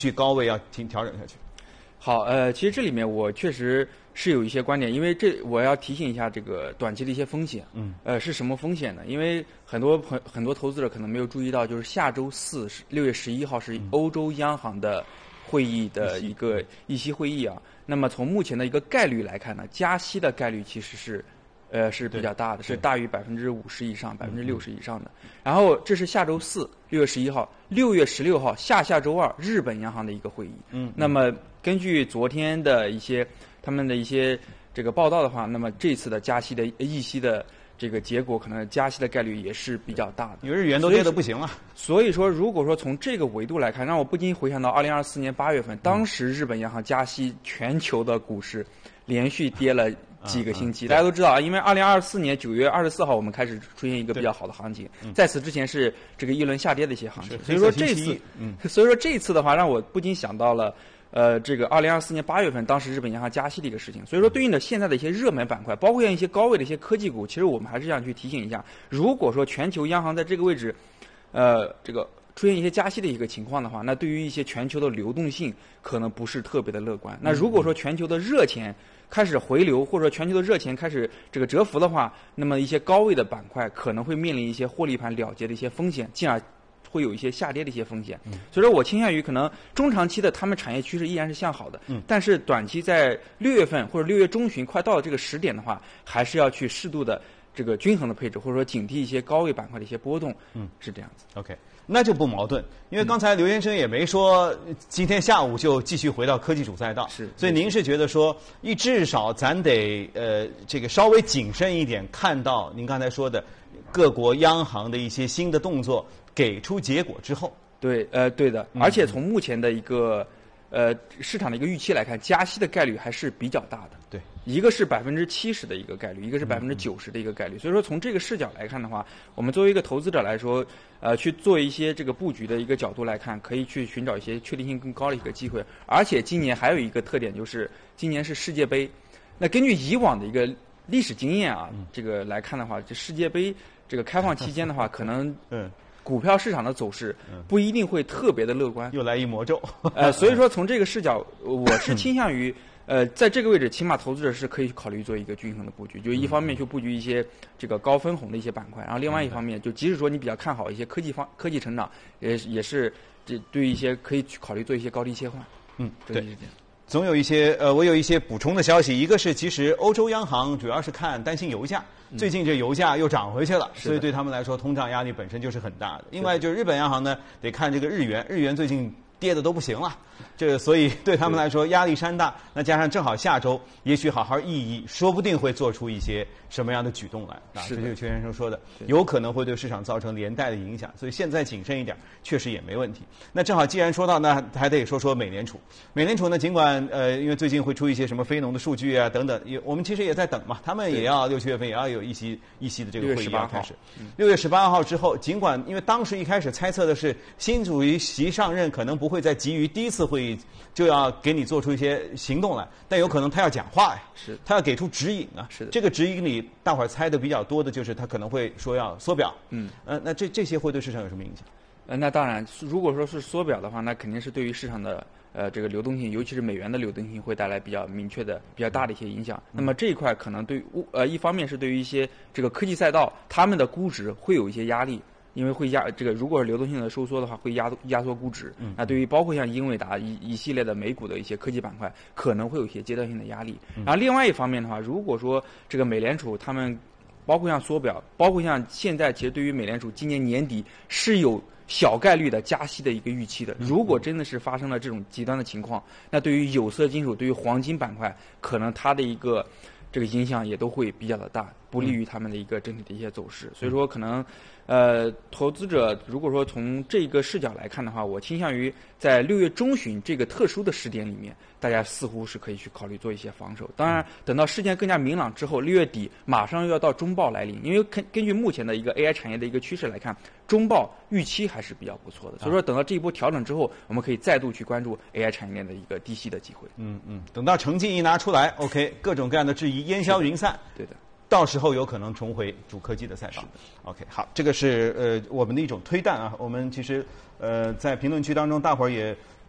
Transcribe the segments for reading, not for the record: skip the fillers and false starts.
去高位要调整下去。 好，其实这里面我确实是有一些观点，因为我要提醒一下这个短期的一些风险。是什么风险呢？因为很多投资者可能没有注意到，就是下周四6月11号是欧洲央行的会议的一个议息会议啊。那么从目前的一个概率来看呢，加息的概率其实是比较大的，是大于50%以上、60%以上的。然后这是下周四6月11号，6月16号下周二日本央行的一个会议。那么根据昨天的他们的一些这个报道的话，那么这次的加息的议息的这个结果，可能加息的概率也是比较大的。 因为日元都跌得不行了。 所以说，如果说从这个维度来看，让我不禁回想到2024年8月份，当时日本央行加息，全球的股市连续跌了几个星期。大家都知道啊，因为2024年9月24号我们开始出现一个比较好的行情，在此之前是这个一轮下跌的一些行情。所以说这次的话，让我不禁想到了这个2024年8月份，当时日本央行加息的一个事情。所以说，对应的现在的一些热门板块，包括像一些高位的一些科技股，其实我们还是想去提醒一下，如果说全球央行在这个位置，这个出现一些加息的一个情况的话，那对于一些全球的流动性可能不是特别的乐观。那如果说全球的热钱开始回流，或者说全球的热钱开始这个蛰伏的话，那么一些高位的板块可能会面临一些获利盘了结的一些风险，进而会有一些下跌的一些风险。所以说我倾向于可能中长期的他们产业趋势依然是向好的，但是短期在6月份或者6月中旬快到了这个时点的话，还是要去适度的这个均衡的配置，或者说警惕一些高位板块的一些波动。是这样子。 OK， 那就不矛盾，因为刚才刘先生也没说今天下午就继续回到科技主赛道，所以您是觉得说，至少咱得这个稍微谨慎一点，看到您刚才说的各国央行的一些新的动作给出结果之后。 对的，而且从目前的一个市场的一个预期来看，加息的概率还是比较大的。 对， 一个是70%的一个概率，一个是90%的一个概率。所以说从这个视角来看的话，我们作为一个投资者来说，去做一些这个布局的一个角度来看，可以去寻找一些确定性更高的一个机会。而且今年还有一个特点，就是今年是世界杯。那根据以往的一个历史经验啊，这个来看的话，这世界杯这个开放期间的话，可能股票市场的走势不一定会特别的乐观。 又来一魔咒。 所以说从这个视角，我是倾向于在这个位置，起码投资者是可以考虑做一个均衡的布局，就一方面去布局一些这个高分红的一些板块，然后另外一方面，就即使说你比较看好一些科技成长，也是这对于一些可以去考虑做一些高低切换。 对，是这样。总有一些我有一些补充的消息，一个是其实欧洲央行主要是担心油价，最近这油价又涨回去了，所以对他们来说通胀压力本身就是很大的。另外就是日本央行呢，得看这个日元最近跌的都不行了，所以对他们来说压力山大。那加上正好下周，也许好好议议，说不定会做出一些什么样的举动来。这就是邱先生说的，有可能会对市场造成连带的影响。所以现在谨慎一点，确实也没问题。那正好既然说到，那还得说说美联储。美联储呢，尽管因为最近会出一些什么非农的数据啊等等，我们其实也在等嘛，他们也要6、7月份也要有议息的这个会议要开始。6月18号之后，尽管因为当时一开始猜测的是新主席上任可能不会再急于第一次会议就要给你做出一些行动来，但有可能他要讲话呀，他要给出指引啊。这个指引里，大伙儿猜的比较多的就是他可能会说要缩表。那这些会对市场有什么影响？ 那当然，如果说是缩表的话，那肯定是对于市场的这个流动性，尤其是美元的流动性会带来比较明确的、比较大的一些影响。那么这一块可能对一方面是对于一些这个科技赛道，他们的估值会有一些压力。因为会如果是流动性的收缩的话，会压缩估值。那对于包括像英伟达一系列的美股的一些科技板块，可能会有一些阶段性的压力。然后另外一方面的话，如果说这个美联储他们包括像缩表，包括像现在其实对于美联储今年年底是有小概率的加息的一个预期的。如果真的是发生了这种极端的情况，那对于有色金属、对于黄金板块，可能它的一个这个影响也都会比较的大，不利于他们的一个整体的一些走势。所以说可能投资者如果说从这个视角来看的话，我倾向于在6月中旬这个特殊的时点里面，大家似乎是可以去考虑做一些防守。当然等到事件更加明朗之后，6月底马上又要到中报来临，因为根据目前的一个 AI 产业的一个趋势来看，中报预期还是比较不错的。所以说等到这一波调整之后，我们可以再度去关注 AI 产业链的一个低吸的机会。 等到成绩一拿出来 OK， 各种各样的质疑烟消云散。 对的， 到时候有可能重回主科技的赛道。OK， 好，这个是我们的一种推断啊。我们其实在评论区当中，大伙儿也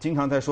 经常在说。